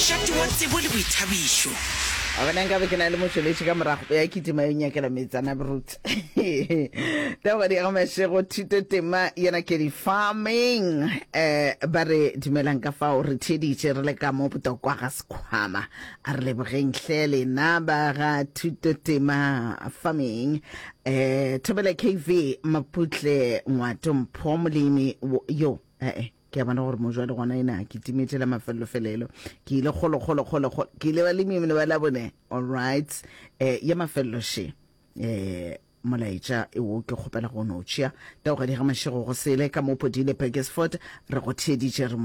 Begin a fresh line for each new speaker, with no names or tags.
mošate wa tsebo le boithabišo.
Abana nka be ke na le mošoletši ka morago ya kitima yo nyakela metsana brut ta ba di ga mashego Thuto Tema yana ke di farming ba re dumelang ka fao re theditše re le ka mo botokwa ga sekhwama a re lebogeng hlele na ba ga Thuto Tema farming Thobela KV Maputle ngwato mpho molemi yo ke bona gore mojwale gona ina ke timetela mafelo felelo ke ile kholo ke ile ba lemi mene ba la bone. All right ya mafelo she molaitša e wo ke kgopela go no tšea ta go di ga mashego go sele ka mo podile Pegesfort re go theditše